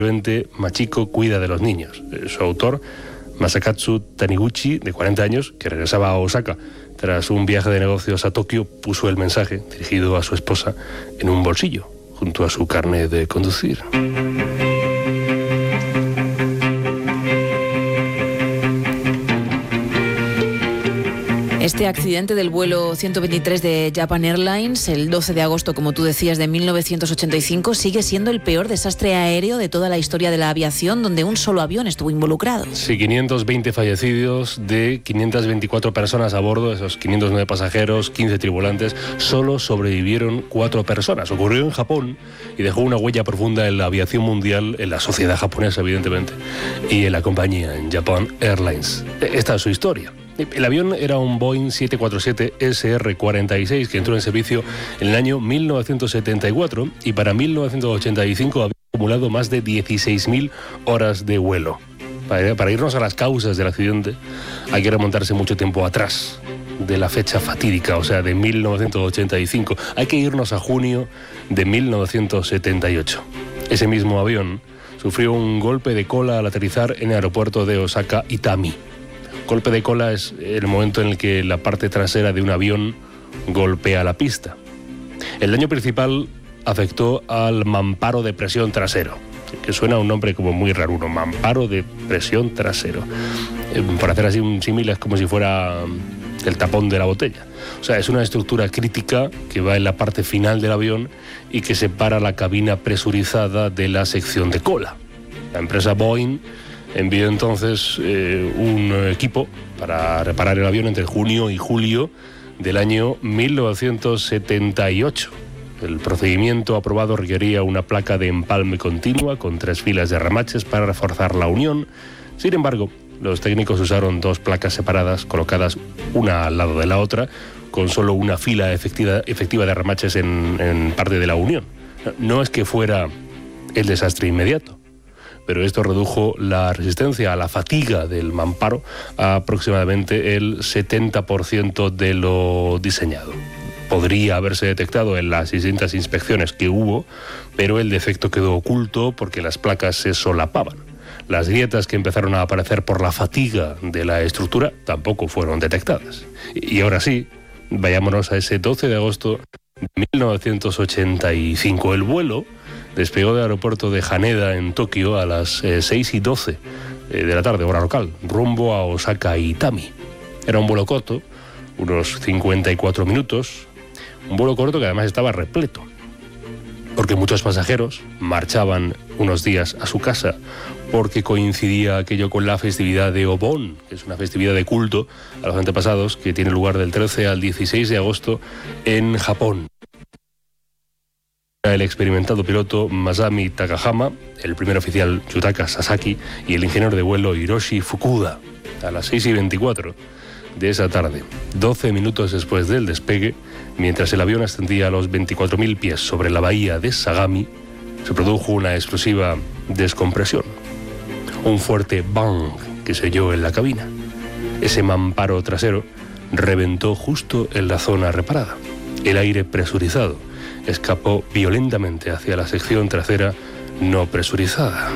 Machiko cuida de los niños. Su autor, Masakatsu Taniguchi, de 40 años, que regresaba a Osaka tras un viaje de negocios a Tokio, puso el mensaje, dirigido a su esposa, en un bolsillo, junto a su carnet de conducir. Este accidente del vuelo 123 de Japan Airlines, el 12 de agosto, como tú decías, de 1985, sigue siendo el peor desastre aéreo de toda la historia de la aviación, donde un solo avión estuvo involucrado. Sí, 520 fallecidos de 524 personas a bordo, esos 509 pasajeros, 15 tripulantes, solo sobrevivieron 4 personas. Ocurrió en Japón y dejó una huella profunda en la aviación mundial, en la sociedad japonesa, evidentemente, y en la compañía, en Japan Airlines. Esta es su historia. El avión era un Boeing 747 SR-46 que entró en servicio en el año 1974 y para 1985 había acumulado más de 16.000 horas de vuelo. Para irnos a las causas del accidente hay que remontarse mucho tiempo atrás de la fecha fatídica, o sea, de 1985. Hay que irnos a junio de 1978. Ese mismo avión sufrió un golpe de cola al aterrizar en el aeropuerto de Osaka Itami. Golpe de cola es el momento en el que la parte trasera de un avión golpea la pista. El daño principal afectó al mamparo de presión trasero, que suena un nombre como muy raro, mamparo de presión trasero. Por hacer así un símil, es como si fuera el tapón de la botella. O sea, es una estructura crítica que va en la parte final del avión y que separa la cabina presurizada de la sección de cola. La empresa Boeing envió entonces un equipo para reparar el avión entre junio y julio del año 1978. El procedimiento aprobado requería una placa de empalme continua con 3 filas de remaches para reforzar la unión. Sin embargo, los técnicos usaron 2 placas separadas, colocadas una al lado de la otra, con solo una fila efectiva de remaches en parte de la unión. No es que fuera el desastre inmediato, pero esto redujo la resistencia a la fatiga del mamparo a aproximadamente el 70% de lo diseñado. Podría haberse detectado en las distintas inspecciones que hubo, pero el defecto quedó oculto porque las placas se solapaban. Las grietas que empezaron a aparecer por la fatiga de la estructura tampoco fueron detectadas. Y ahora sí, vayámonos a ese 12 de agosto de 1985. El vuelo despegó del aeropuerto de Haneda en Tokio a las 6:12 de la tarde, hora local, rumbo a Osaka Itami. Era un vuelo corto, unos 54 minutos, un vuelo corto que además estaba repleto, porque muchos pasajeros marchaban unos días a su casa porque coincidía aquello con la festividad de Obon, que es una festividad de culto a los antepasados que tiene lugar del 13 al 16 de agosto en Japón. El experimentado piloto Masami Takahama, el primer oficial Yutaka Sasaki y el ingeniero de vuelo Hiroshi Fukuda. A las 6:24 de esa tarde, 12 minutos después del despegue, mientras el avión ascendía a los 24.000 pies sobre la bahía de Sagami, se produjo una explosiva descompresión. Un fuerte bang que se oyó en la cabina. Ese mamparo trasero reventó justo en la zona reparada. El aire presurizado escapó violentamente hacia la sección trasera no presurizada.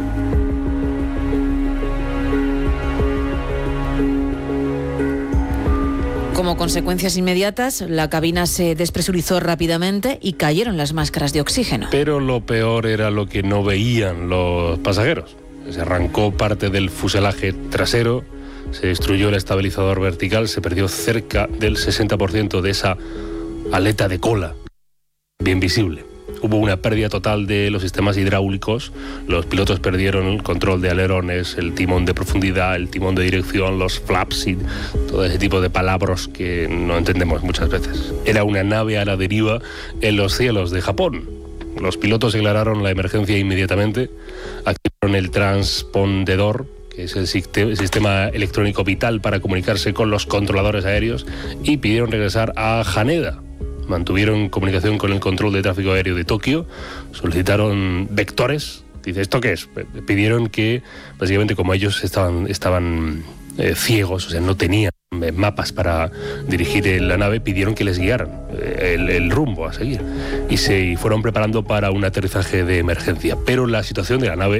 Como consecuencias inmediatas, la cabina se despresurizó rápidamente y cayeron las máscaras de oxígeno. Pero lo peor era lo que no veían los pasajeros. Se arrancó parte del fuselaje trasero, se destruyó el estabilizador vertical, se perdió cerca del 60% de esa aleta de cola, bien visible. Hubo una pérdida total de los sistemas hidráulicos, los pilotos perdieron el control de alerones, el timón de profundidad, el timón de dirección, los flaps y todo ese tipo de palabras que no entendemos muchas veces. Era una nave a la deriva en los cielos de Japón. Los pilotos declararon la emergencia inmediatamente, activaron el transpondedor, que es el sistema electrónico vital para comunicarse con los controladores aéreos, y pidieron regresar a Haneda. Mantuvieron comunicación con el control de tráfico aéreo de Tokio, solicitaron vectores. Dice, ¿esto qué es? Pidieron que, básicamente, como ellos estaban ciegos, o sea, no tenían mapas para dirigir la nave, pidieron que les guiaran el rumbo a seguir. Y se fueron preparando para un aterrizaje de emergencia. Pero la situación de la nave